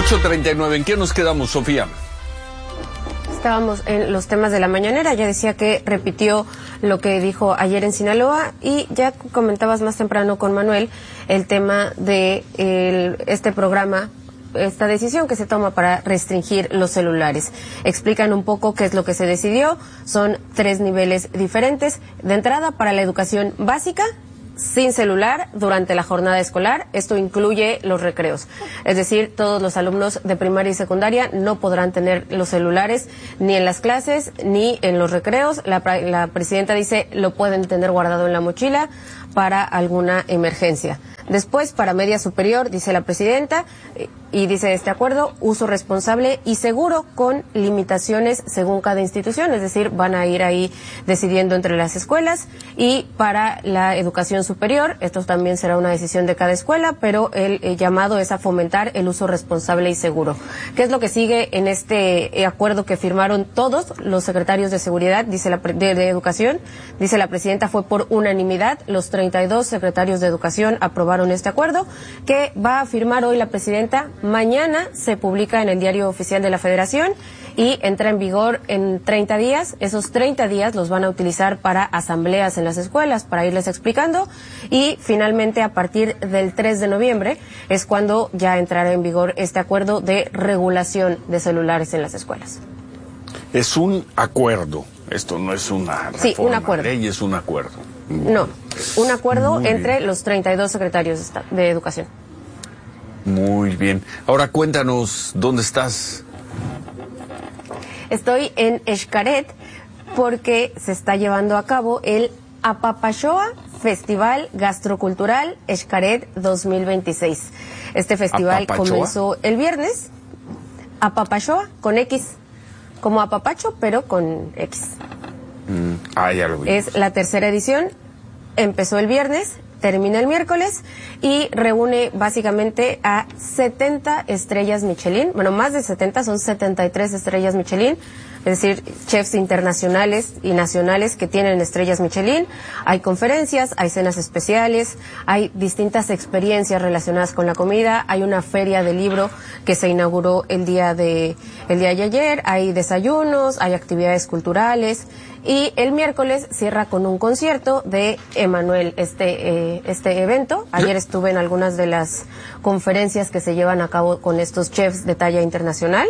8:39, ¿en qué nos quedamos, Sofía? Estábamos en los temas de la mañanera, ya decía que repitió lo que dijo ayer en Sinaloa y ya comentabas más temprano con Manuel el tema de este programa, esta decisión que se toma para restringir los celulares. Explican un poco qué es lo que se decidió. Son 3 niveles diferentes. De entrada, para la educación básica, sin celular durante la jornada escolar. Esto incluye los recreos. Es decir, todos los alumnos de primaria y secundaria no podrán tener los celulares ni en las clases ni en los recreos. La presidenta dice lo pueden tener guardado en la mochila para alguna emergencia. Después, para media superior, dice la presidenta, y dice este acuerdo, uso responsable y seguro con limitaciones según cada institución, es decir, van a ir ahí decidiendo entre las escuelas. Y para la educación superior, esto también será una decisión de cada escuela, pero el llamado es a fomentar el uso responsable y seguro. ¿Qué es lo que sigue en este acuerdo que firmaron todos los secretarios de seguridad, de educación? Dice la presidenta, fue por unanimidad, los 32 secretarios de educación aprobaron este acuerdo, que va a firmar hoy la presidenta. Mañana se publica en el Diario Oficial de la Federación y entra en vigor en 30 días. Esos 30 días los van a utilizar para asambleas en las escuelas, para irles explicando. Y finalmente, a partir del 3 de noviembre, es cuando ya entrará en vigor este acuerdo de regulación de celulares en las escuelas. Es un acuerdo. Esto no es una reforma. Sí, un acuerdo. Ley, es un acuerdo. No, un acuerdo Muy entre bien. los 32 secretarios de educación. Muy bien. Ahora cuéntanos, ¿dónde estás? Estoy en Xcaret porque se está llevando a cabo el Apapachoa Festival Gastrocultural Xcaret 2026. Este festival ¿Apapachoa? comenzó el viernes. Apapachoa con X, como apapacho, pero con X. Ya lo vi. Es la tercera edición. Empezó el viernes, termina el miércoles y reúne básicamente a 70 estrellas Michelin. Bueno, más de 70, son 73 estrellas Michelin. Es decir, chefs internacionales y nacionales que tienen estrellas Michelin. Hay conferencias, hay cenas especiales, hay distintas experiencias relacionadas con la comida. Hay una feria de libro que se inauguró el día de ayer. Hay desayunos, hay actividades culturales. Y el miércoles cierra con un concierto de Emmanuel, este evento. Ayer estuve en algunas de las conferencias que se llevan a cabo con estos chefs de talla internacional.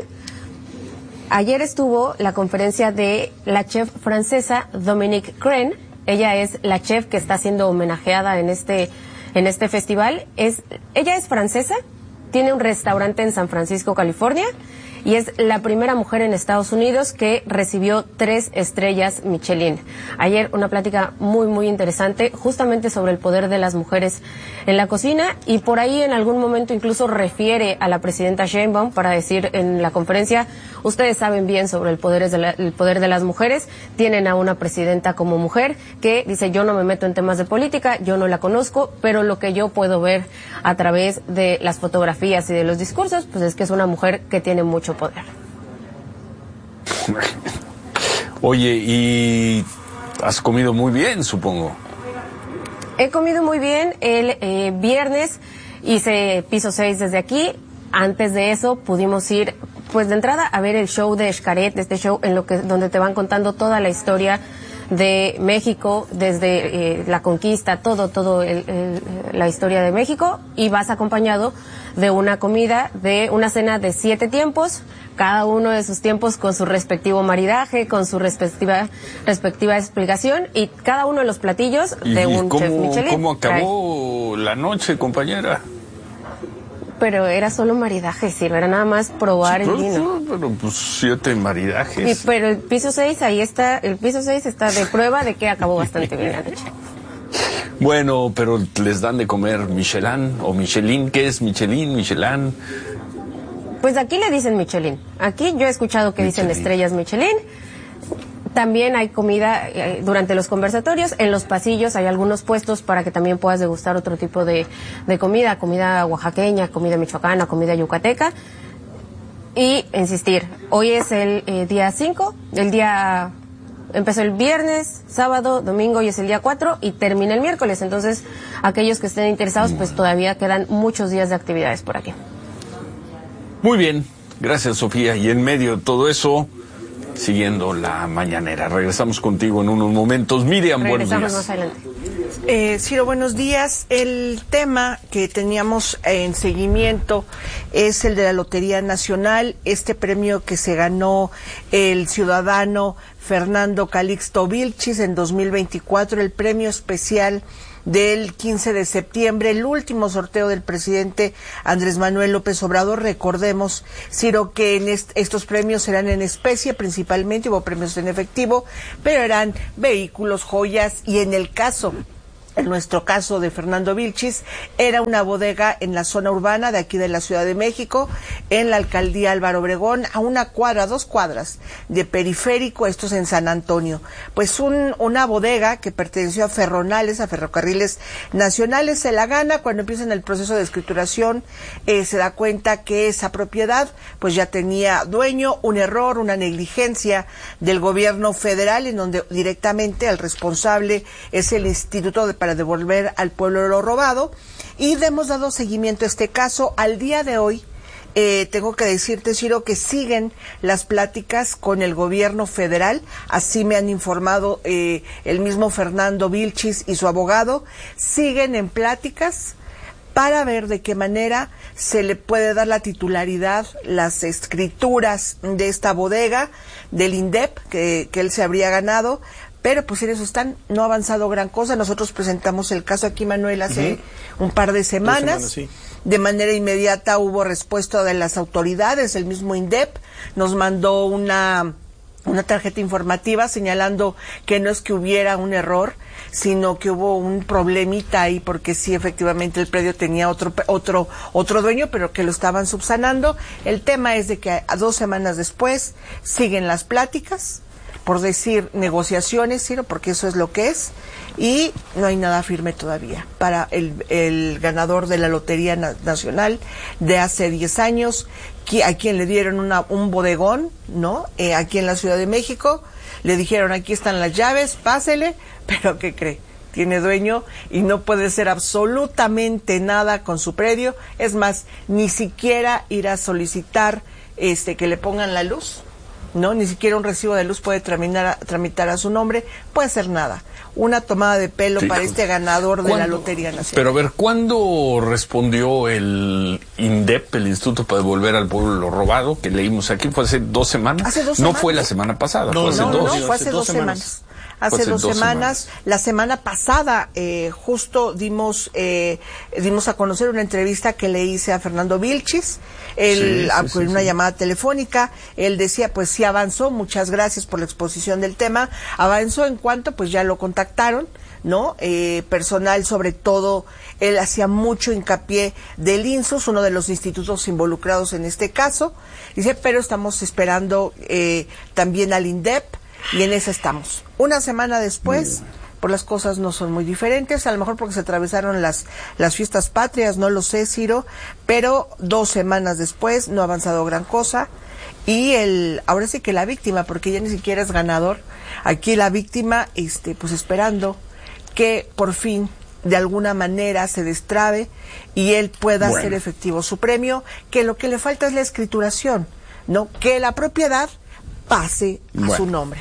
Ayer estuvo la conferencia de la chef francesa Dominique Crenn. Ella es la chef que está siendo homenajeada en este festival. Ella es francesa, tiene un restaurante en San Francisco, California, y es la primera mujer en Estados Unidos que recibió 3 estrellas Michelin. Ayer una plática muy, muy interesante, justamente sobre el poder de las mujeres en la cocina, y por ahí en algún momento incluso refiere a la presidenta Sheinbaum para decir en la conferencia, ustedes saben bien sobre el poder de las mujeres, tienen a una presidenta como mujer que dice, yo no me meto en temas de política, yo no la conozco, pero lo que yo puedo ver a través de las fotografías y de los discursos, pues es que es una mujer que tiene mucho poder. Oye, y has comido muy bien, supongo. He comido muy bien. El viernes hice piso 6 desde aquí. Antes de eso pudimos ir, pues de entrada, a ver el show de Xcaret, este show donde te van contando toda la historia de México, desde la conquista, la historia de México, y vas acompañado de una comida, de una cena de 7 tiempos, cada uno de sus tiempos con su respectivo maridaje, con su respectiva explicación, y cada uno de los platillos de un chef Michelin. ¿Cómo acabó la noche, compañera? Pero era solo maridaje, sí, era nada más probar el vino. Pero pues 7 maridajes. Sí, pero el piso 6, ahí está, el piso 6 está de prueba de que acabó bastante bien la noche. Bueno, pero les dan de comer Michelin o Michelin. ¿Qué es Michelin, Michelin? Pues aquí le dicen Michelin. Aquí yo he escuchado que dicen estrellas Michelin. También hay comida durante los conversatorios. En los pasillos hay algunos puestos para que también puedas degustar otro tipo de comida oaxaqueña, comida michoacana, comida yucateca. Y insistir, hoy es el día 5, empezó el viernes, sábado, domingo, y es el día 4 y termina el miércoles. Entonces, aquellos que estén interesados, pues todavía quedan muchos días de actividades por aquí. Muy bien, gracias Sofía. Y en medio de todo eso, siguiendo la mañanera. Regresamos contigo en unos momentos. Miriam, buenos días. Regresamos más adelante. Ciro, buenos días. El tema que teníamos en seguimiento es el de la Lotería Nacional, este premio que se ganó el ciudadano Fernando Calixto Vilchis en 2024, el premio especial del 15 de septiembre, el último sorteo del presidente Andrés Manuel López Obrador. Recordemos, Ciro, que en estos premios serán en especie principalmente, hubo premios en efectivo, pero eran vehículos, joyas, y en nuestro caso de Fernando Vilchis, era una bodega en la zona urbana de aquí de la Ciudad de México, en la alcaldía Álvaro Obregón, a 2 cuadras de Periférico, esto es en San Antonio. Pues una bodega que perteneció a Ferronales, a Ferrocarriles Nacionales, se la gana. Cuando empiezan el proceso de escrituración, se da cuenta que esa propiedad pues ya tenía dueño, un error, una negligencia del gobierno federal, en donde directamente el responsable es el Instituto para devolver al pueblo lo robado, y hemos dado seguimiento a este caso. Al día de hoy, tengo que decirte, Ciro, que siguen las pláticas con el gobierno federal, así me han informado el mismo Fernando Vilchis y su abogado, siguen en pláticas para ver de qué manera se le puede dar la titularidad, las escrituras de esta bodega, del INDEP, que él se habría ganado. Pero pues en eso no ha avanzado gran cosa. Nosotros presentamos el caso aquí, Manuel, hace un par de semanas. Sí. De manera inmediata hubo respuesta de las autoridades. El mismo INDEP nos mandó una tarjeta informativa señalando que no es que hubiera un error, sino que hubo un problemita ahí, porque sí, efectivamente el predio tenía otro dueño, pero que lo estaban subsanando. El tema es de que 2 semanas después siguen las pláticas, por decir negociaciones, Ciro, porque eso es lo que es, y no hay nada firme todavía para el ganador de la Lotería Nacional de hace 10 años, a quien le dieron un bodegón, ¿no? Aquí en la Ciudad de México, le dijeron, aquí están las llaves, pásele, pero ¿qué cree? Tiene dueño y no puede hacer absolutamente nada con su predio. Es más, ni siquiera ir a solicitar que le pongan la luz, ¿no? Ni siquiera un recibo de luz puede tramitar a su nombre, puede hacer nada. Una tomada de pelo, sí, para este ganador de la Lotería Nacional. Pero a ver, ¿cuándo respondió el INDEP, el Instituto para Devolver al Pueblo lo Robado, que leímos aquí? ¿Fue hace 2 semanas? Hace 2 semanas. No fue la semana pasada, no, fue hace dos. No, fue hace 2 semanas. Hace 2 semanas. La semana pasada, justo dimos a conocer una entrevista que le hice a Fernando Vilchis, con una llamada telefónica. Él decía, pues sí avanzó, muchas gracias por la exposición del tema. Avanzó en cuanto, pues ya lo contactaron, ¿no? Personal, sobre todo, él hacía mucho hincapié del INSUS, uno de los institutos involucrados en este caso. Dice, pero estamos esperando también al INDEP, y en esa estamos. Una semana después, pues las cosas no son muy diferentes, a lo mejor porque se atravesaron las fiestas patrias, no lo sé, Ciro, pero 2 semanas después no ha avanzado gran cosa. Y ahora sí que la víctima, porque ya ni siquiera es ganador, aquí la víctima, pues esperando que por fin de alguna manera se destrabe y él pueda hacer efectivo su premio, que lo que le falta es la escrituración, ¿no? Que la propiedad pase a su nombre.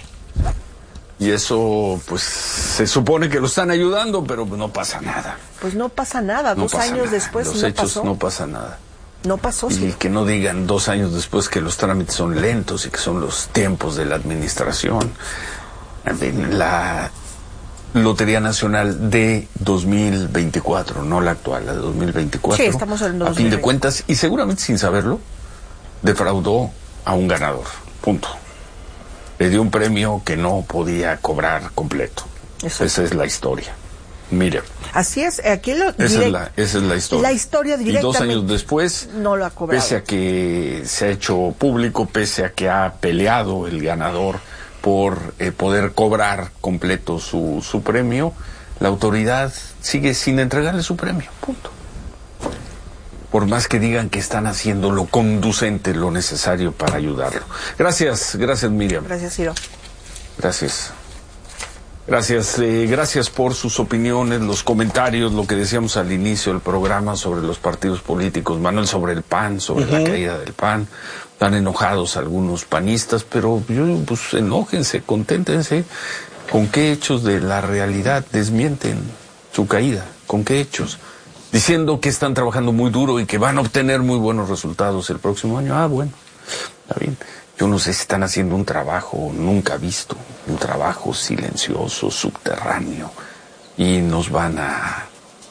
Y eso, pues, se supone que lo están ayudando, pero no pasa nada. Pues no pasa nada, no 2 pasa años nada. después Los no hechos pasó. No pasa nada. No pasó, y sí. que no digan 2 años después que los trámites son lentos y que son los tiempos de la administración. En fin, la Lotería Nacional de 2024, no la actual, la de 2024. Sí, estamos en 2024. A fin de cuentas, y seguramente sin saberlo, defraudó a un ganador. Punto. Le dio un premio que no podía cobrar completo. Eso. Esa es la historia. Mire. Así es, aquí esa es la historia. La historia directamente. Y 2 años después, no lo ha cobrado. Pese a que se ha hecho público, pese a que ha peleado el ganador por poder cobrar completo su premio, la autoridad sigue sin entregarle su premio. Punto. Por más que digan que están haciendo lo conducente, lo necesario para ayudarlo. Gracias Miriam. Gracias, Ciro. Gracias. Gracias, gracias por sus opiniones, los comentarios, lo que decíamos al inicio del programa sobre los partidos políticos, Manuel, sobre el PAN, sobre la caída del PAN. Están enojados algunos panistas, pero pues enójense, conténtense. ¿Con qué hechos de la realidad desmienten su caída? ¿Con qué hechos? Diciendo que están trabajando muy duro y que van a obtener muy buenos resultados el próximo año. Ah, bueno, está bien. Yo no sé si están haciendo un trabajo nunca visto, un trabajo silencioso, subterráneo, y nos van a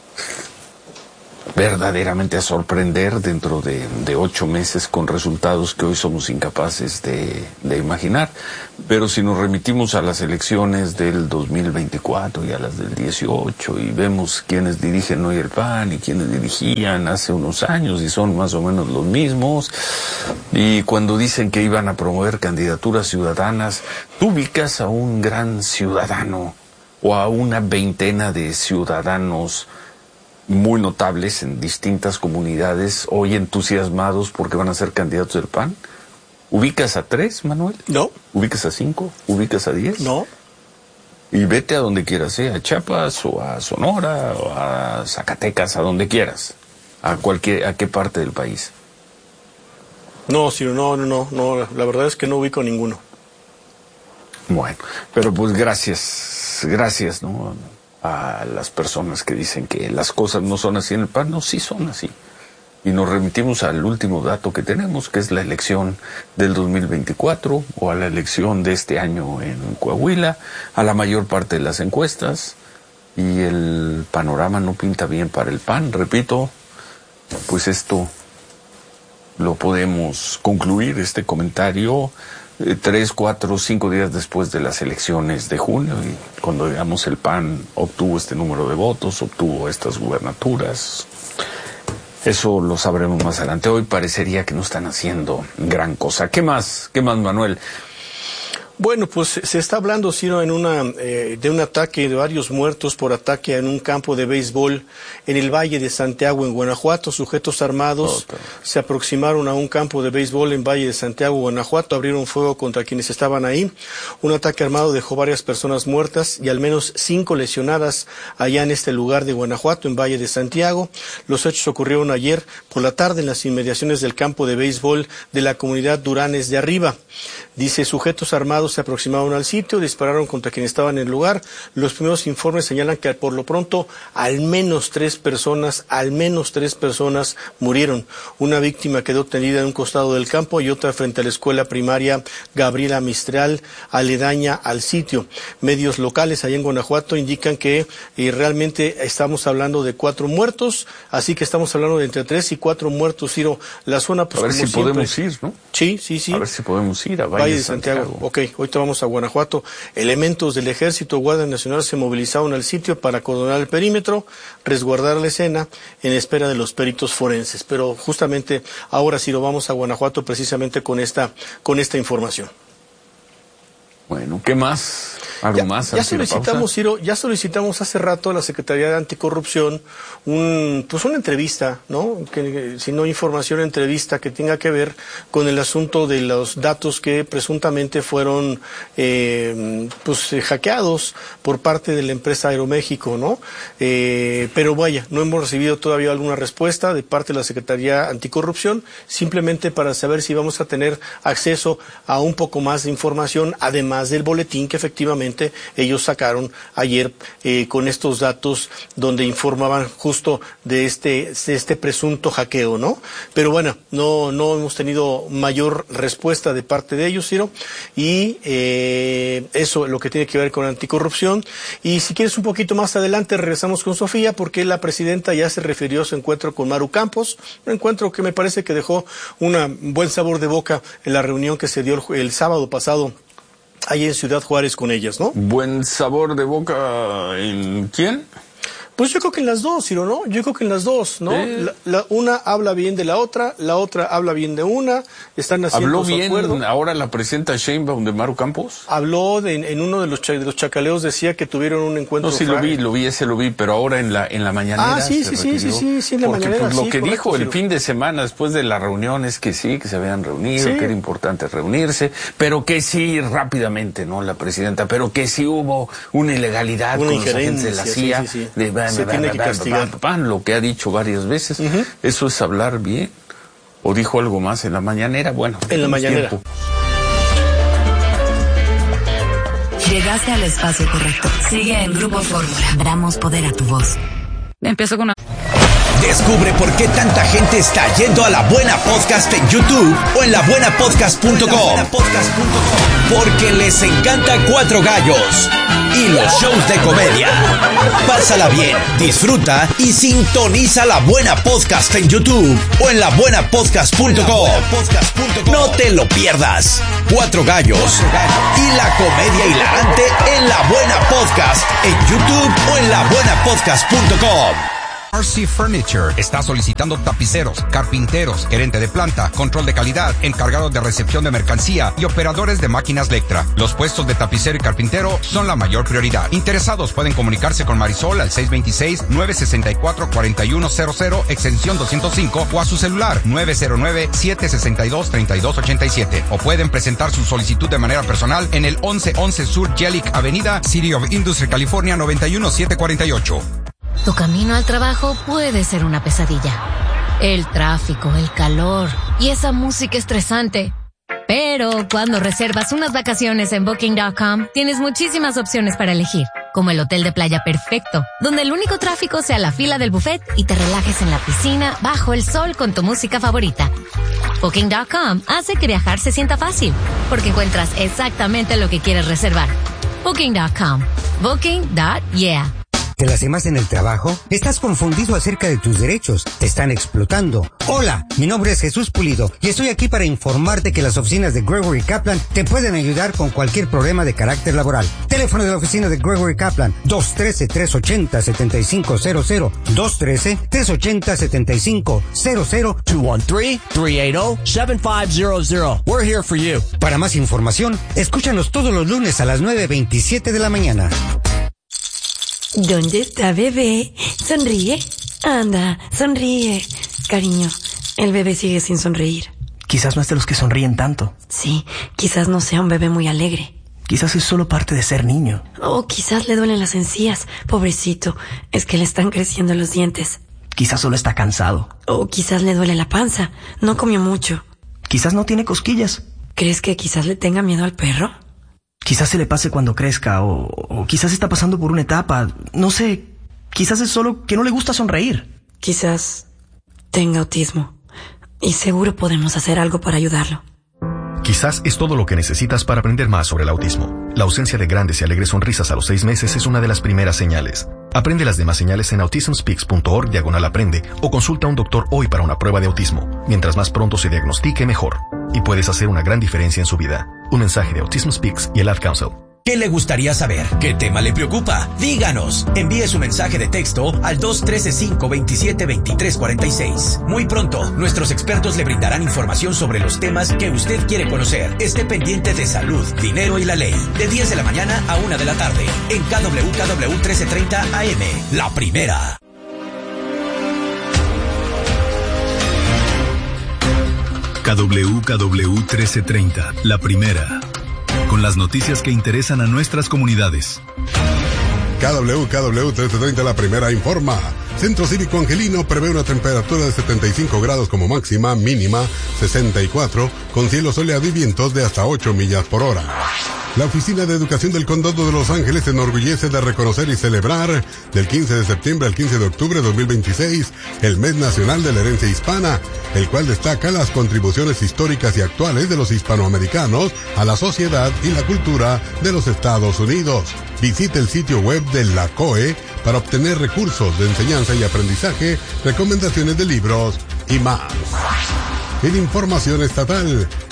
verdaderamente a sorprender dentro de 8 meses con resultados que hoy somos incapaces de imaginar. Pero si nos remitimos a las elecciones del 2024 y a las del 18 y vemos quiénes dirigen hoy el PAN y quiénes dirigían hace unos años y son más o menos los mismos, y cuando dicen que iban a promover candidaturas ciudadanas, tú ubicas a un gran ciudadano o a una veintena de ciudadanos muy notables en distintas comunidades, hoy entusiasmados porque van a ser candidatos del PAN. ¿Ubicas a 3, Manuel? No. ¿Ubicas a 5? ¿Ubicas a 10? No. Y vete a donde quieras, a Chiapas, o a Sonora, o a Zacatecas, a donde quieras. ¿A qué parte del país? No, Ciro, no, la verdad es que no ubico ninguno. Bueno, pero pues gracias, ¿no?, a las personas que dicen que las cosas no son así en el PAN. No, sí son así. Y nos remitimos al último dato que tenemos, que es la elección del 2024, o a la elección de este año en Coahuila, a la mayor parte de las encuestas, y el panorama no pinta bien para el PAN. Repito, pues esto lo podemos concluir, este comentario, 3, 4, 5 días después de las elecciones de junio, y cuando, digamos, el PAN obtuvo este número de votos, obtuvo estas gubernaturas. Eso lo sabremos más adelante. Hoy parecería que no están haciendo gran cosa. ¿Qué más, Manuel? Bueno, pues se está hablando, Ciro, de un ataque, de varios muertos por ataque en un campo de béisbol en el Valle de Santiago, en Guanajuato. Sujetos armados se aproximaron a un campo de béisbol en Valle de Santiago, Guanajuato, abrieron fuego contra quienes estaban ahí. Un ataque armado dejó varias personas muertas y al menos 5 lesionadas allá en este lugar de Guanajuato, en Valle de Santiago. Los hechos ocurrieron ayer por la tarde en las inmediaciones del campo de béisbol de la comunidad Duranes de Arriba. Dice, sujetos armados se aproximaron al sitio, dispararon contra quienes estaban en el lugar. Los primeros informes señalan que por lo pronto al menos 3 personas murieron. Una víctima quedó tendida en un costado del campo y otra frente a la escuela primaria Gabriela Mistral, aledaña al sitio. Medios locales allá en Guanajuato indican que realmente estamos hablando de 4 muertos, así que estamos hablando de entre 3 y 4 muertos, Ciro. La zona, pues, a ver si siempre podemos ir, ¿no? Sí. A ver si podemos ir a Valle de Santiago. Ok, ahorita vamos a Guanajuato. Elementos del Ejército, Guardia Nacional se movilizaron al sitio para acordonar el perímetro, resguardar la escena en espera de los peritos forenses. Pero justamente ahora sí lo vamos a Guanajuato precisamente con esta información. Bueno, ¿qué más? ¿Algo más? Ya solicitamos, Ciro, hace rato a la Secretaría de Anticorrupción una entrevista, ¿no? Si no información, entrevista que tenga que ver con el asunto de los datos que presuntamente fueron hackeados por parte de la empresa Aeroméxico, ¿no? Pero vaya, no hemos recibido todavía alguna respuesta de parte de la Secretaría Anticorrupción, simplemente para saber si vamos a tener acceso a un poco más de información, además del boletín que efectivamente ellos sacaron ayer con estos datos donde informaban justo de este presunto hackeo, ¿no? Pero bueno, no hemos tenido mayor respuesta de parte de ellos, Ciro, y eso es lo que tiene que ver con anticorrupción. Y si quieres un poquito más adelante regresamos con Sofía, porque la presidenta ya se refirió a su encuentro con Maru Campos, un encuentro que me parece que dejó un buen sabor de boca en la reunión que se dio el sábado pasado ahí en Ciudad Juárez con ellas, ¿no? ¿Buen sabor de boca en quién? Pues yo creo que en las dos, Ciro, ¿no? Yo creo que en las dos, ¿no? Una habla bien de la otra habla bien de una, están haciendo ¿Habló su bien acuerdo. ahora la presidenta Sheinbaum de Maru Campos? Habló en uno de los chacaleos, decía que tuvieron un encuentro. No, sí lo vi, pero ahora en la mañanera sí, en la mañanera. Pues, lo sí, que correcto, dijo el Ciro. fin de semana después de la reunión es que sí, que se habían reunido, Sí. que era importante reunirse, pero que sí rápidamente, ¿no? La presidenta, pero que sí hubo una ilegalidad Una con los agentes de la CIA. sí. Se tiene que castigar. Lo que ha dicho varias veces. Eso es hablar bien. ¿O dijo algo más en la mañanera? Bueno, En la mañanera. tiempo. Llegaste al espacio correcto. Sigue en Grupo Fórmula. Damos poder a tu voz. Empiezo con una... Descubre por qué tanta gente está yendo a La Buena Podcast en YouTube o en labuenapodcast.com. Porque les encanta Cuatro Gallos y los shows de comedia. Pásala bien, disfruta y sintoniza La Buena Podcast en YouTube o en labuenapodcast.com. No te lo pierdas. Cuatro Gallos y la comedia hilarante en La Buena Podcast en YouTube o en labuenapodcast.com. RC Furniture está solicitando tapiceros, carpinteros, gerente de planta, control de calidad, encargados de recepción de mercancía y operadores de máquinas Lectra. Los puestos de tapicero y carpintero son la mayor prioridad. Interesados pueden comunicarse con Marisol al 626-964-4100, extensión 205, o a su celular 909-762-3287. O pueden presentar su solicitud de manera personal en el 1111 Sur Jellic Avenida, City of Industry, California 91748. Tu camino al trabajo puede ser una pesadilla. El tráfico, el calor y esa música estresante. Pero cuando reservas unas vacaciones en Booking.com, tienes muchísimas opciones para elegir, como el hotel de playa perfecto, donde el único tráfico sea la fila del buffet y te relajes en la piscina bajo el sol con tu música favorita. Booking.com hace que viajar se sienta fácil, porque encuentras exactamente lo que quieres reservar. Booking.com. Booking.yeah. ¿Te lastimas en el trabajo? ¿Estás confundido acerca de tus derechos? ¿Te están explotando? Hola, mi nombre es Jesús Pulido y estoy aquí para informarte que las oficinas de Gregory Kaplan te pueden ayudar con cualquier problema de carácter laboral. Teléfono de la oficina de Gregory Kaplan, 213-380-7500, 213-380-7500, 213-380-7500. We're here for you. Para más información, escúchanos todos los lunes a las 9:27 de la mañana. ¿Dónde está bebé? Sonríe. Anda, sonríe. Cariño, el bebé sigue sin sonreír. Quizás no es de los que sonríen tanto. Sí, quizás no sea un bebé muy alegre. Quizás es solo parte de ser niño. O quizás le duelen las encías. Pobrecito, es que le están creciendo los dientes. Quizás solo está cansado. O quizás le duele la panza. No comió mucho. Quizás no tiene cosquillas. ¿Crees que quizás le tenga miedo al perro? Quizás se le pase cuando crezca, o quizás está pasando por una etapa. No sé, quizás es solo que no le gusta sonreír. Quizás tenga autismo. Y seguro podemos hacer algo para ayudarlo. Quizás es todo lo que necesitas para aprender más sobre el autismo. La ausencia de grandes y alegres sonrisas a los 6 meses es una de las primeras señales. Aprende las demás señales en autismspeaks.org/aprende o consulta a un doctor hoy para una prueba de autismo. Mientras más pronto se diagnostique, mejor. Y puedes hacer una gran diferencia en su vida. Un mensaje de Autism Speaks y el Ad Council. ¿Qué le gustaría saber? ¿Qué tema le preocupa? Díganos. Envíe su mensaje de texto al 213-527-2346. Muy pronto, nuestros expertos le brindarán información sobre los temas que usted quiere conocer. Esté pendiente de salud, dinero y la ley. De 10 de la mañana a 1 de la tarde. En KWKW 1330 AM. La primera. KWKW 1330, la primera, con las noticias que interesan a nuestras comunidades. KWKW 1330, la primera, informa. Centro Cívico Angelino prevé una temperatura de 75 grados como máxima, mínima 64, con cielo soleado y vientos de hasta 8 millas por hora. La Oficina de Educación del Condado de Los Ángeles se enorgullece de reconocer y celebrar del 15 de septiembre al 15 de octubre de 2026 el Mes Nacional de la Herencia Hispana, el cual destaca las contribuciones históricas y actuales de los hispanoamericanos a la sociedad y la cultura de los Estados Unidos. Visite el sitio web de la COE para obtener recursos de enseñanza y aprendizaje, recomendaciones de libros y más. En información estatal,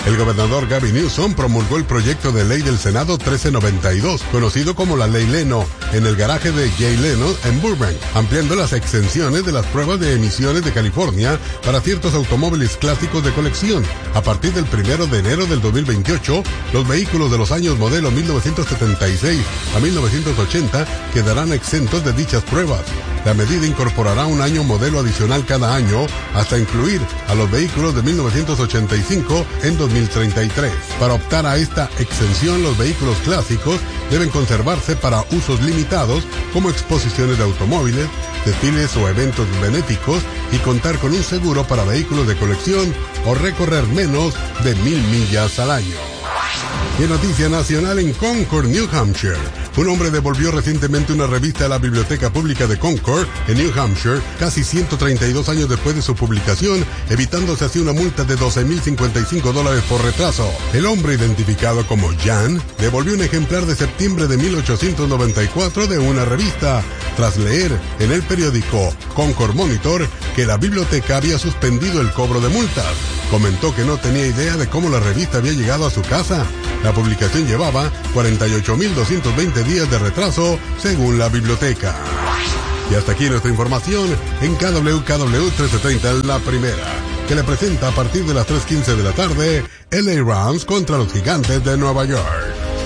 El gobernador Gavin Newsom promulgó el proyecto de ley del Senado 1392, conocido como la Ley Leno, en el garaje de Jay Leno en Burbank, ampliando las exenciones de las pruebas de emisiones de California para ciertos automóviles clásicos de colección. A partir del 1 de enero del 2028, los vehículos de los años modelo 1976 a 1980 quedarán exentos de dichas pruebas. La medida incorporará un año modelo adicional cada año hasta incluir a los vehículos de 1985 en 2033. Para optar a esta exención, los vehículos clásicos deben conservarse para usos limitados como exposiciones de automóviles, desfiles o eventos benéficos y contar con un seguro para vehículos de colección o recorrer menos de 1,000 millas al año. Y en noticia nacional, en Concord, New Hampshire, un hombre devolvió recientemente una revista a la Biblioteca Pública de Concord, en New Hampshire, casi 132 años después de su publicación, evitándose así una multa de $12,055 por retraso. El hombre, identificado como Jan, devolvió un ejemplar de septiembre de 1894 de una revista, tras leer en el periódico Concord Monitor que la biblioteca había suspendido el cobro de multas. Comentó que no tenía idea de cómo la revista había llegado a su casa. La publicación llevaba 48,220 días de retraso, según la biblioteca. Y hasta aquí nuestra información en KWKW 1330, la primera, que le presenta a partir de las 3:15 de la tarde, LA Rams contra los Gigantes de Nueva York.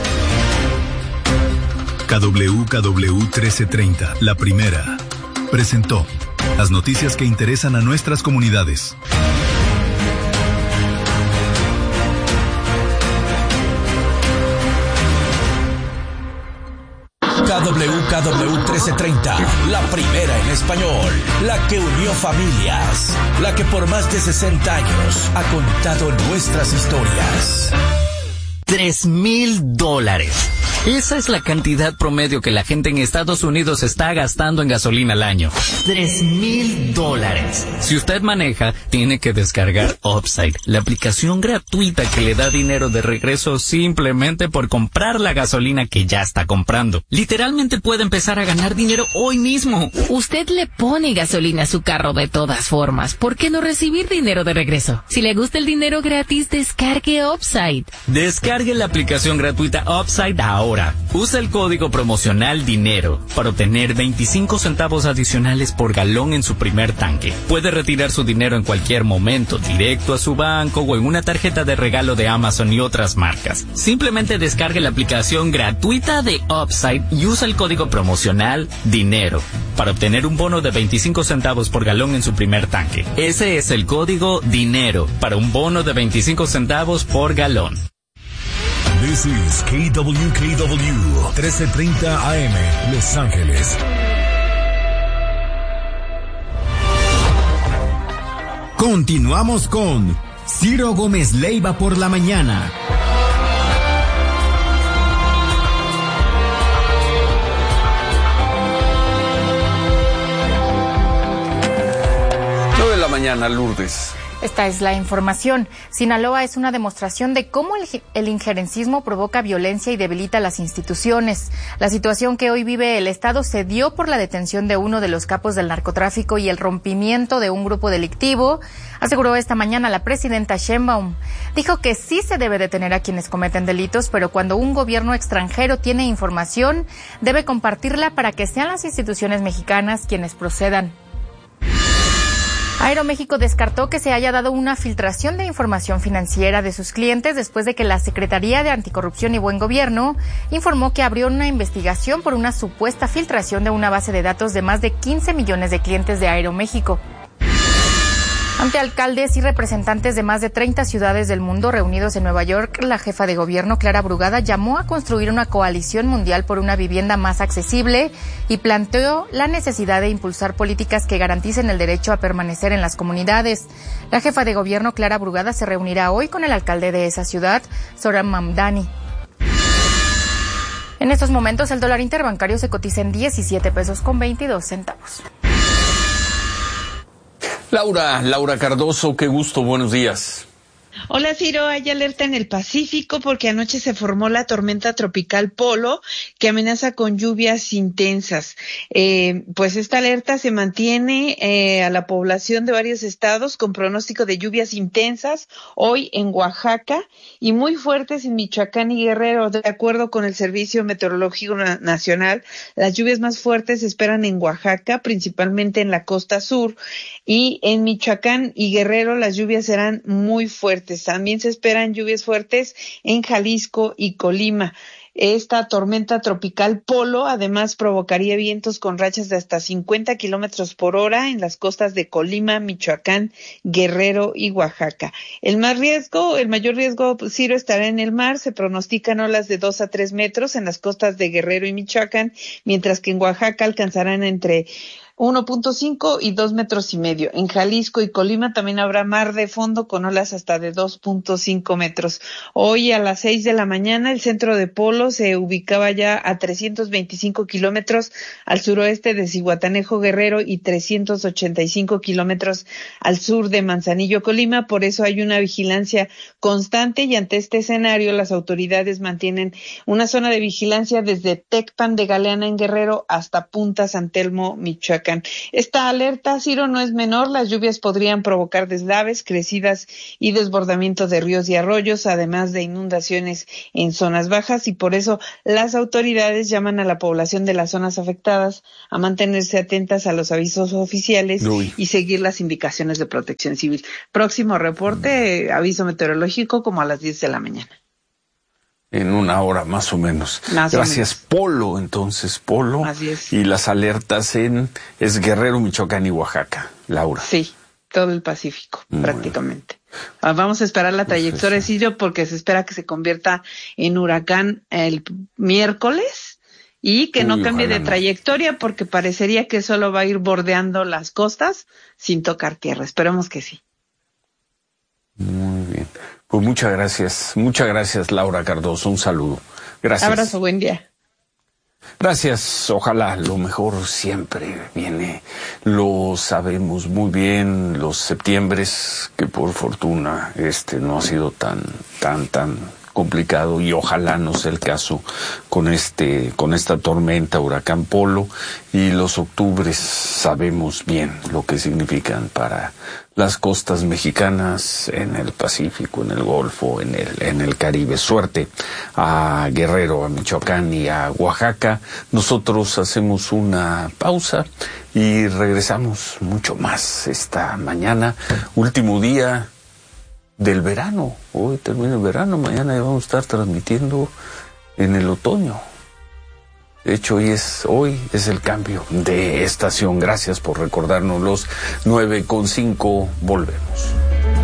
KWKW 1330, la primera, presentó las noticias que interesan a nuestras comunidades. KWKW 1330, la primera en español, la que unió familias, la que por más de 60 años ha contado nuestras historias. $3,000. Esa es la cantidad promedio que la gente en Estados Unidos está gastando en gasolina al año. $3,000. Si usted maneja, tiene que descargar Upside, la aplicación gratuita que le da dinero de regreso simplemente por comprar la gasolina que ya está comprando. Literalmente puede empezar a ganar dinero hoy mismo. Usted le pone gasolina a su carro de todas formas. ¿Por qué no recibir dinero de regreso? Si le gusta el dinero gratis, descargue Upside. Descargue la aplicación gratuita Upside ahora. Usa el código promocional DINERO para obtener 25 centavos adicionales por galón en su primer tanque. Puede retirar su dinero en cualquier momento, directo a su banco o en una tarjeta de regalo de Amazon y otras marcas. Simplemente descargue la aplicación gratuita de Upside y usa el código promocional DINERO para obtener un bono de 25 centavos por galón en su primer tanque. Ese es el código DINERO para un bono de 25 centavos por galón. This is KWKW 1330 AM, Los Ángeles. Continuamos con Ciro Gómez Leiva por la mañana. Mañana, Lourdes. Esta es la información. Sinaloa es una demostración de cómo el injerencismo provoca violencia y debilita las instituciones. La situación que hoy vive el Estado se dio por la detención de uno de los capos del narcotráfico y el rompimiento de un grupo delictivo, aseguró esta mañana la presidenta Sheinbaum. Dijo que sí se debe detener a quienes cometen delitos, pero cuando un gobierno extranjero tiene información, debe compartirla para que sean las instituciones mexicanas quienes procedan. Aeroméxico descartó que se haya dado una filtración de información financiera de sus clientes después de que la Secretaría de Anticorrupción y Buen Gobierno informó que abrió una investigación por una supuesta filtración de una base de datos de más de 15 millones de clientes de Aeroméxico. Ante alcaldes y representantes de más de 30 ciudades del mundo reunidos en Nueva York, la jefa de gobierno, Clara Brugada, llamó a construir una coalición mundial por una vivienda más accesible y planteó la necesidad de impulsar políticas que garanticen el derecho a permanecer en las comunidades. La jefa de gobierno, Clara Brugada, se reunirá hoy con el alcalde de esa ciudad, Zoran Mamdani. En estos momentos, el dólar interbancario se cotiza en 17 pesos con 22 centavos. Laura Cardoso, qué gusto, buenos días. Hola Ciro, hay alerta en el Pacífico porque anoche se formó la tormenta tropical Polo que amenaza con lluvias intensas. Pues esta alerta se mantiene a la población de varios estados con pronóstico de lluvias intensas hoy en Oaxaca y muy fuertes en Michoacán y Guerrero. De acuerdo con el Servicio Meteorológico Nacional, las lluvias más fuertes se esperan en Oaxaca, principalmente en la costa sur, y en Michoacán y Guerrero las lluvias serán muy fuertes. También se esperan lluvias fuertes en Jalisco y Colima. Esta tormenta tropical Polo además provocaría vientos con rachas de hasta 50 kilómetros por hora en las costas de Colima, Michoacán, Guerrero y Oaxaca. El mayor riesgo, Ciro, estará en el mar. Se pronostican olas de 2 a 3 metros en las costas de Guerrero y Michoacán, mientras que en Oaxaca alcanzarán entre 1.5 y 2 metros y medio. En Jalisco y Colima también habrá mar de fondo con olas hasta de 2.5 metros. Hoy a las 6 de la mañana el centro de Polo se ubicaba ya a 325 kilómetros al suroeste de Zihuatanejo, Guerrero, y 385 kilómetros al sur de Manzanillo, Colima. Por eso hay una vigilancia constante y ante este escenario las autoridades mantienen una zona de vigilancia desde Tecpan de Galeana en Guerrero hasta Punta San Telmo, Michoacán. Esta alerta, Ciro, no es menor. Las lluvias podrían provocar deslaves, crecidas y desbordamiento de ríos y arroyos, además de inundaciones en zonas bajas, y por eso las autoridades llaman a la población de las zonas afectadas a mantenerse atentas a los avisos oficiales y seguir las indicaciones de protección civil. Próximo reporte, aviso meteorológico, como a las 10 de la mañana. En una hora más o menos. Gracias, Polo. Entonces, Polo. Así es. Y las alertas es Guerrero, Michoacán y Oaxaca. Laura. Sí, todo el Pacífico, prácticamente. Vamos a esperar la trayectoria, Ciro, porque se espera que se convierta en huracán el miércoles y que no cambie de trayectoria, porque parecería que solo va a ir bordeando las costas sin tocar tierra. Esperemos que sí. Muy bien. Pues muchas gracias Laura Cardoso, un saludo. Gracias. Abrazo, buen día. Gracias, ojalá lo mejor siempre viene, lo sabemos muy bien, los septiembres, que por fortuna no ha sido tan complicado, y ojalá no sea el caso con esta tormenta huracán Polo, y los octubres sabemos bien lo que significan para las costas mexicanas, en el Pacífico, en el Golfo, en el Caribe. Suerte a Guerrero, a Michoacán y a Oaxaca. Nosotros hacemos una pausa y regresamos mucho más esta mañana, último día del verano. Hoy termina el verano, mañana ya vamos a estar transmitiendo en el otoño. De hecho, hoy es el cambio de estación. Gracias por recordarnos. Los 9:05, volvemos.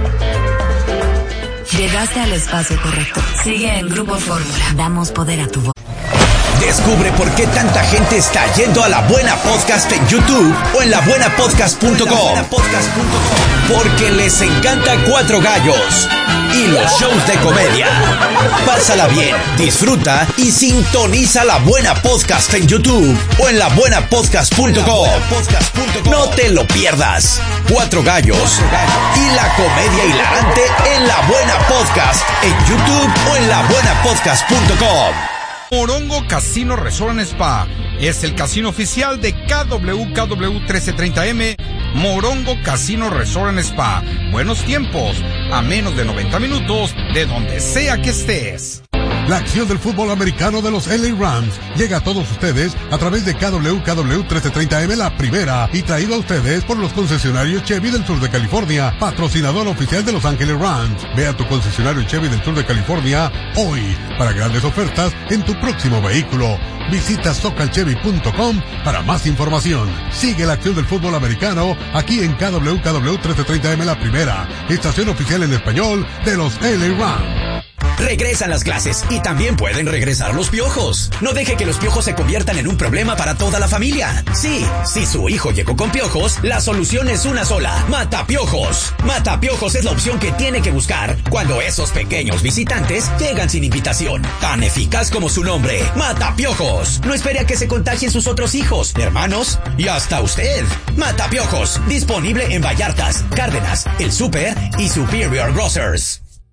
Llegaste al espacio correcto. Sigue en Grupo Fórmula. Damos poder a tu voz. Descubre por qué tanta gente está yendo a La Buena Podcast en YouTube o en labuenapodcast.com. Porque les encanta Cuatro Gallos y los shows de comedia. Pásala bien, disfruta y sintoniza La Buena Podcast en YouTube o en labuenapodcast.com. No te lo pierdas. Cuatro Gallos y la comedia hilarante en La Buena Podcast en YouTube o en labuenapodcast.com. Morongo Casino Resort and Spa es el casino oficial de KWKW 1330M. Morongo Casino Resort and Spa. Buenos tiempos, a menos de 90 minutos de donde sea que estés. La acción del fútbol americano de los LA Rams llega a todos ustedes a través de KWKW 1330M La Primera, y traído a ustedes por los concesionarios Chevy del sur de California, patrocinador oficial de Los Ángeles Rams. Ve a tu concesionario Chevy del sur de California hoy para grandes ofertas en tu próximo vehículo. Visita socalchevy.com para más información. Sigue la acción del fútbol americano aquí en KWKW 1330M La Primera, estación oficial en español de los LA Rams. Regresan las clases y también pueden regresar los piojos. No deje que los piojos se conviertan en un problema para toda la familia. Sí, si su hijo llegó con piojos, la solución es una sola: Matapiojos. Matapiojos es la opción que tiene que buscar cuando esos pequeños visitantes llegan sin invitación. Tan eficaz como su nombre, Matapiojos. No espere a que se contagien sus otros hijos, hermanos y hasta usted. Matapiojos, disponible en Vallartas, Cárdenas, El Super y Superior Grocers.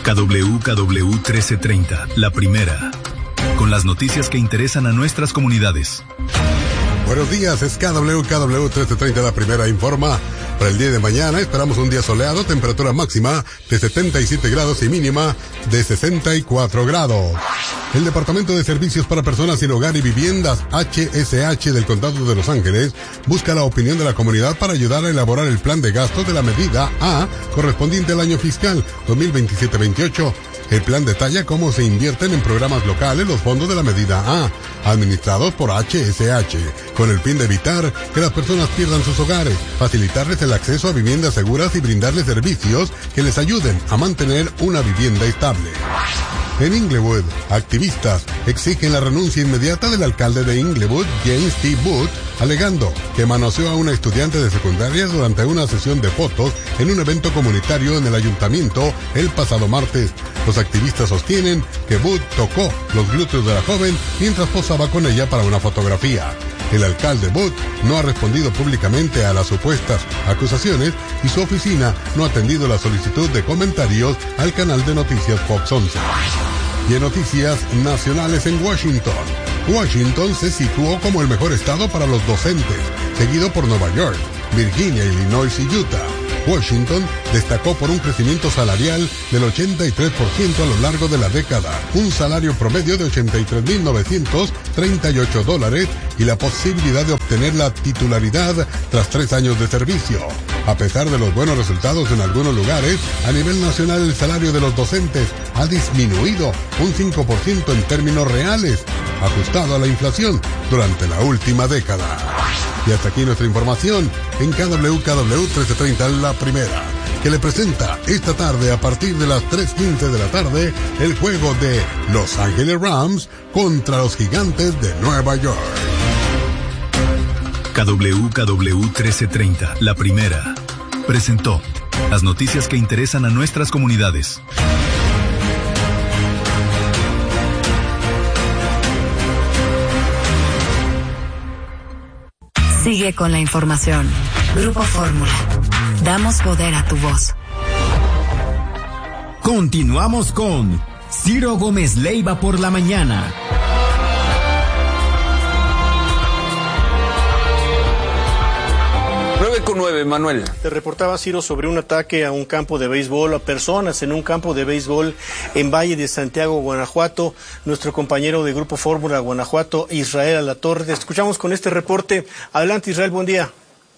KWKW 1330, la primera. Con las noticias que interesan a nuestras comunidades. Buenos días, es KWKW 1330, la primera informa. Para el día de mañana esperamos un día soleado, temperatura máxima de 77 grados y mínima de 64 grados. El Departamento de Servicios para Personas Sin Hogar y Viviendas, HSH del Condado de Los Ángeles, busca la opinión de la comunidad para ayudar a elaborar el plan de gastos de la medida A correspondiente al año fiscal 2027-28. El plan detalla cómo se invierten en programas locales los fondos de la medida A, administrados por HSH, con el fin de evitar que las personas pierdan sus hogares, facilitarles el acceso a viviendas seguras y brindarles servicios que les ayuden a mantener una vivienda estable. En Inglewood, activistas exigen la renuncia inmediata del alcalde de Inglewood, James T. Booth, alegando que manoseó a una estudiante de secundaria durante una sesión de fotos en un evento comunitario en el ayuntamiento el pasado martes. Los activistas sostienen que Booth tocó los glúteos de la joven mientras posaba con ella para una fotografía. El alcalde Booth no ha respondido públicamente a las supuestas acusaciones y su oficina no ha atendido la solicitud de comentarios al canal de noticias Fox 11. Y en noticias nacionales en Washington. Washington se situó como el mejor estado para los docentes, seguido por Nueva York, Virginia, Illinois y Utah. Washington destacó por un crecimiento salarial del 83% a lo largo de la década, un salario promedio de $83,938 y la posibilidad de obtener la titularidad tras 3 años de servicio. A pesar de los buenos resultados en algunos lugares, a nivel nacional el salario de los docentes ha disminuido un 5% en términos reales, ajustado a la inflación durante la última década. Y hasta aquí nuestra información en KWKW 1330, la primera, que le presenta esta tarde a partir de las 3:15 de la tarde el juego de Los Ángeles Rams contra los Gigantes de Nueva York. KWKW 1330, la primera, presentó las noticias que interesan a nuestras comunidades. Sigue con la información. Grupo Fórmula. Damos poder a tu voz. Continuamos con Ciro Gómez Leiva por la mañana. 9:09, Manuel. Te reportaba, Ciro, sobre un ataque a un campo de béisbol, a personas en un campo de béisbol en Valle de Santiago, Guanajuato. Nuestro compañero de Grupo Fórmula Guanajuato, Israel Alatorre. Te escuchamos con este reporte. Adelante, Israel, buen día.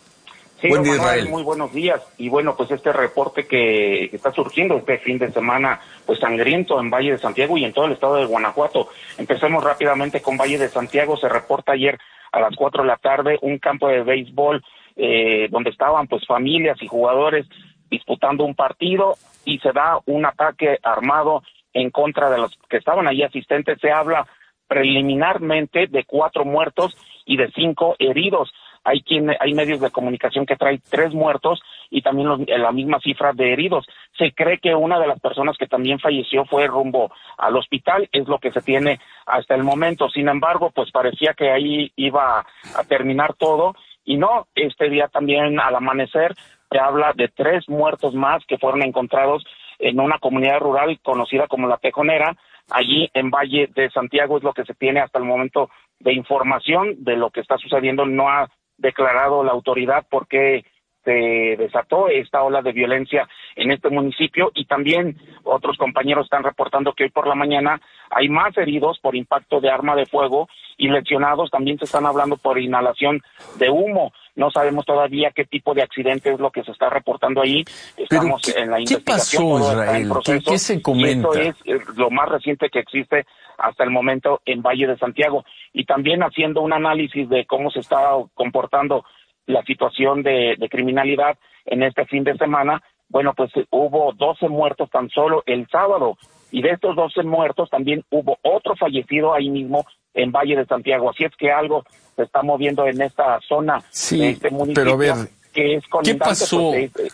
Sí, buen día, Israel. Muy buenos días. Y bueno, pues este reporte que está surgiendo este fin de semana, pues sangriento en Valle de Santiago y en todo el estado de Guanajuato. Empecemos rápidamente con Valle de Santiago. Se reporta ayer a las 4 de la tarde un campo de béisbol donde estaban pues familias y jugadores disputando un partido y se da un ataque armado en contra de los que estaban allí asistentes. Se habla preliminarmente de 4 muertos y de 5 heridos. Hay medios de comunicación que traen 3 muertos y también la misma cifra de heridos. Se cree que una de las personas que también falleció fue rumbo al hospital, es lo que se tiene hasta el momento. Sin embargo, pues parecía que ahí iba a terminar todo. Y no, este día también al amanecer se habla de 3 muertos más que fueron encontrados en una comunidad rural conocida como La Tejonera, allí en Valle de Santiago. Es lo que se tiene hasta el momento de información de lo que está sucediendo. No ha declarado la autoridad por qué se desató esta ola de violencia en este municipio, y también otros compañeros están reportando que hoy por la mañana hay más heridos por impacto de arma de fuego y lesionados. También se están hablando por inhalación de humo. No sabemos todavía qué tipo de accidente es lo que se está reportando ahí. Estamos en la investigación. ¿Qué pasó, Israel? ¿Qué se comenta? Y esto es lo más reciente que existe hasta el momento en Valle de Santiago. Y también haciendo un análisis de cómo se está comportando la situación de criminalidad en este fin de semana. Bueno, pues hubo 12 muertos tan solo el sábado, y de estos 12 muertos también hubo otro fallecido ahí mismo en Valle de Santiago. Así es que algo se está moviendo en esta zona de este municipio. Pero a ver, que es ¿qué pasó?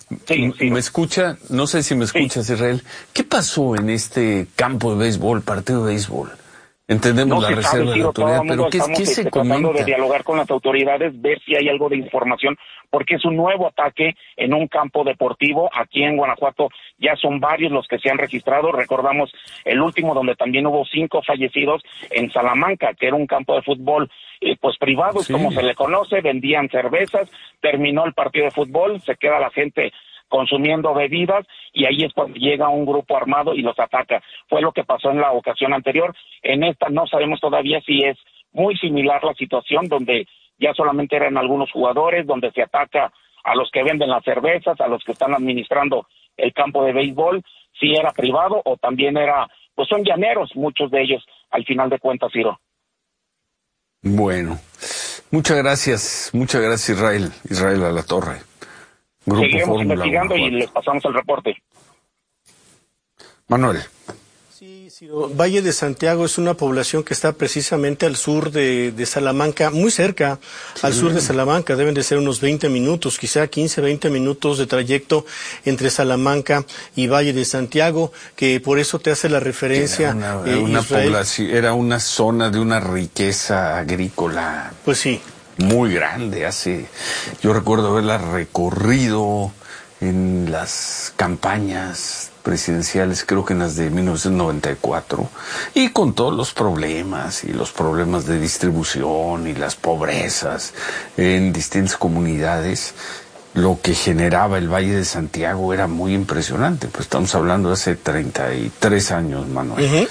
Sí. ¿Me escucha? No sé si me escuchas, Israel. ¿Qué pasó en este campo de béisbol, partido de béisbol? Entendemos no la reserva de la autoridad, pero ¿qué se comenta? Tratando de dialogar con las autoridades, ver si hay algo de información, porque es un nuevo ataque en un campo deportivo aquí en Guanajuato. Ya son varios los que se han registrado. Recordamos el último donde también hubo 5 fallecidos en Salamanca, que era un campo de fútbol pues privado, es como se le conoce, vendían cervezas, terminó el partido de fútbol, se queda la gente consumiendo bebidas, y ahí es cuando llega un grupo armado y los ataca. Fue lo que pasó en la ocasión anterior. En esta no sabemos todavía si es muy similar la situación, donde ya solamente eran algunos jugadores, donde se ataca a los que venden las cervezas, a los que están administrando el campo de béisbol, si era privado o también era, pues son llaneros, muchos de ellos, al final de cuentas, Ciro. Bueno, muchas gracias Israel Alatorre. Grupo Seguiremos Fórmula investigando y les pasamos el reporte. Manuel. Sí, Ciro. Valle de Santiago es una población que está precisamente al sur de Salamanca, muy cerca al sur de Salamanca. Deben de ser unos 20 minutos, quizá 15, 20 minutos de trayecto entre Salamanca y Valle de Santiago, que por eso te hace la referencia. Era una zona de una riqueza agrícola. Pues sí. Muy grande. Yo recuerdo haberla recorrido en las campañas presidenciales, creo que en las de 1994, y con todos los problemas de distribución y las pobrezas en distintas comunidades, lo que generaba el Valle de Santiago era muy impresionante. Pues estamos hablando de hace 33 años, Manuel.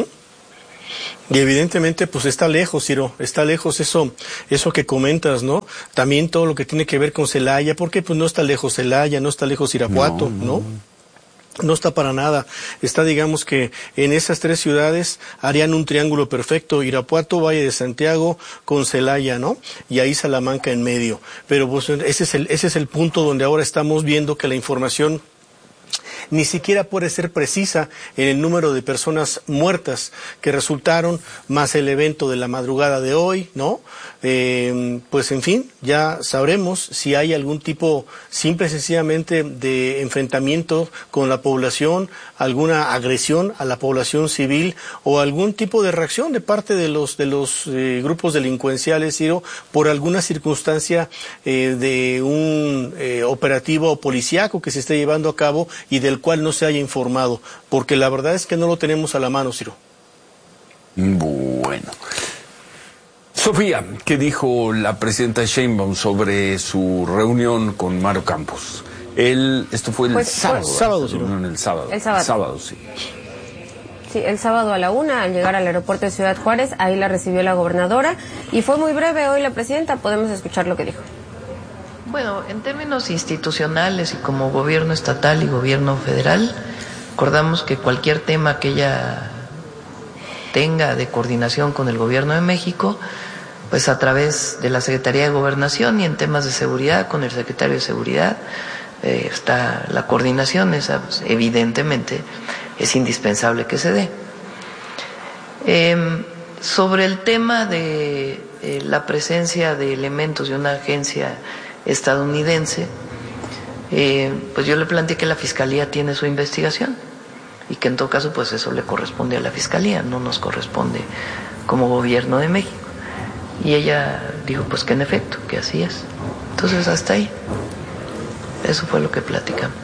Y evidentemente pues está lejos, Ciro, está lejos eso que comentas, ¿no? También todo lo que tiene que ver con Celaya, porque pues no está lejos Celaya, no está lejos Irapuato, ¿no? No está para nada. Está, digamos que en esas 3 ciudades harían un triángulo perfecto: Irapuato, Valle de Santiago con Celaya, ¿no? Y ahí Salamanca en medio. Pero pues ese es el punto donde ahora estamos viendo que la información ni siquiera puede ser precisa en el número de personas muertas que resultaron, más el evento de la madrugada de hoy, ¿no? Pues en fin, ya sabremos si hay algún tipo, simple y sencillamente, de enfrentamiento con la población, alguna agresión a la población civil o algún tipo de reacción de parte de los grupos delincuenciales, Ciro, por alguna circunstancia de un operativo policíaco que se esté llevando a cabo y del cual no se haya informado, porque la verdad es que no lo tenemos a la mano, Ciro. Bueno. Sofía, ¿qué dijo la presidenta Sheinbaum sobre su reunión con Maru Campos? Esto fue el sábado, Ciro. El sábado. El sábado, sí. Sí, el sábado a la 1, al llegar al aeropuerto de Ciudad Juárez, ahí la recibió la gobernadora, y fue muy breve hoy la presidenta. Podemos escuchar lo que dijo. Bueno, en términos institucionales y como gobierno estatal y gobierno federal, acordamos que cualquier tema que ella tenga de coordinación con el gobierno de México, pues a través de la Secretaría de Gobernación, y en temas de seguridad con el secretario de Seguridad, está la coordinación. Esa, pues, evidentemente es indispensable que se dé. Sobre el tema de la presencia de elementos de una agencia estadounidense, pues yo le planteé que la Fiscalía tiene su investigación y que en todo caso pues eso le corresponde a la Fiscalía, no nos corresponde como gobierno de México. Y ella dijo pues que en efecto, que así es. Entonces hasta ahí, eso fue lo que platicamos.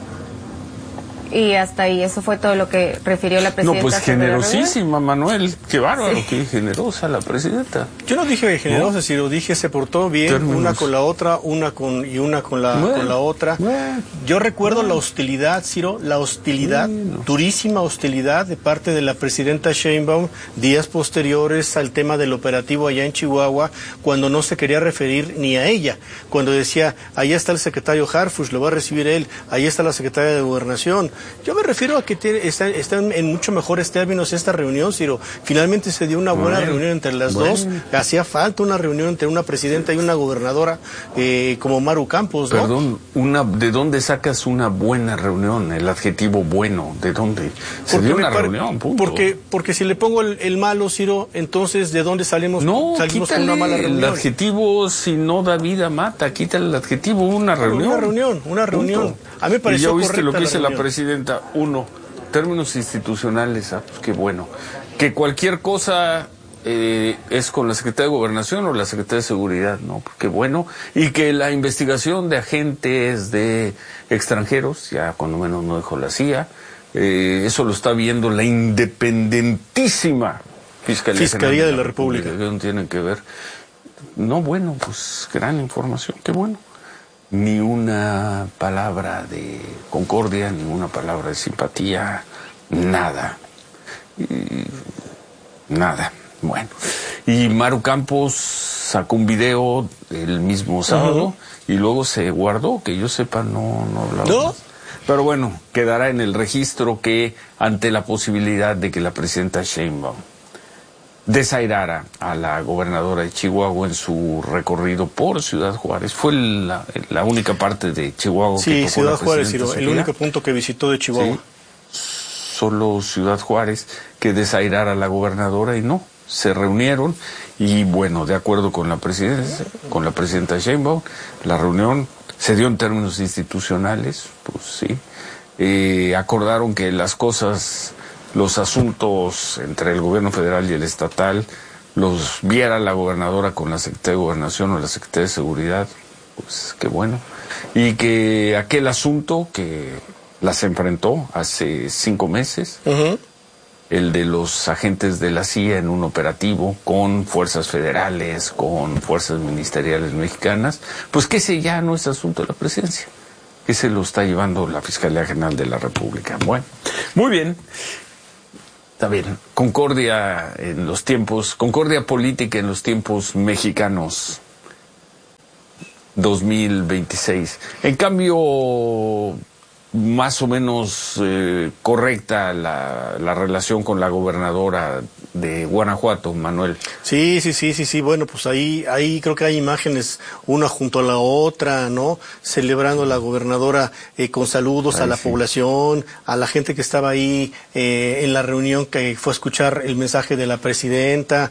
Y hasta ahí, eso fue todo lo que refirió la presidenta. No, pues generosísima, Manuel. Qué bárbaro, sí. Qué generosa la presidenta. Yo no dije generosa, Ciro, dije se portó bien, una con la otra, una con la otra. Yo recuerdo la hostilidad, Ciro, durísima hostilidad de parte de la presidenta Sheinbaum días posteriores al tema del operativo allá en Chihuahua, cuando no se quería referir ni a ella, cuando decía, allá está el secretario Harfuch, lo va a recibir él, ahí está la secretaria de Gobernación. Yo me refiero a que está en mucho mejores términos esta reunión, Ciro. Finalmente se dio una buena reunión entre las dos. Hacía falta una reunión entre una presidenta y una gobernadora como Maru Campos, ¿no? Perdón, ¿de dónde sacas una buena reunión? El adjetivo bueno, ¿de dónde? Se dio una reunión, punto. Porque si le pongo el malo, Ciro, entonces ¿de dónde salimos con una mala reunión? El adjetivo, si no da vida, mata. Quítale el adjetivo, una reunión. Una reunión. A mí me pareció correcta. ¿Y ya viste lo que dice la presidenta? Uno, términos institucionales, pues qué bueno. que cualquier cosa es con la Secretaría de Gobernación o la Secretaría de Seguridad, ¿no? Qué bueno. Y que la investigación de agentes de extranjeros, ya cuando menos no dejó la CIA, eso lo está viendo la independentísima Fiscalía de la República. Que no tienen que ver. No, bueno, pues gran información, qué bueno. Ni una palabra de concordia, ni una palabra de simpatía, nada. Nada. Bueno, y Maru Campos sacó un video el mismo sábado y luego se guardó, que yo sepa no hablaba. ¿No? Pero bueno, quedará en el registro que ante la posibilidad de que la presidenta Sheinbaum desairara a la gobernadora de Chihuahua en su recorrido por Ciudad Juárez, fue la única parte de Chihuahua que tocó Ciudad la Juárez, presidenta el único punto que visitó de Chihuahua. Sí, solo Ciudad Juárez, que desairara a la gobernadora y no. Se reunieron y bueno, de acuerdo con la presidencia, con la presidenta Sheinbaum, la reunión se dio en términos institucionales, pues sí, acordaron que las cosas, los asuntos entre el gobierno federal y el estatal, los viera la gobernadora con la Secretaría de Gobernación o la Secretaría de Seguridad, pues qué bueno, y que aquel asunto que las enfrentó hace 5 meses, el de los agentes de la CIA en un operativo con fuerzas federales, con fuerzas ministeriales mexicanas, pues que ese ya no es asunto de la presidencia, que se lo está llevando la Fiscalía General de la República. Bueno, muy bien. Está bien. Concordia política en los tiempos mexicanos 2026. En cambio, más o menos correcta la relación con la gobernadora de Guanajuato, Manuel. Sí. Bueno, pues ahí creo que hay imágenes una junto a la otra, ¿no? Celebrando a la gobernadora con saludos a la población, a la gente que estaba ahí en la reunión que fue a escuchar el mensaje de la presidenta.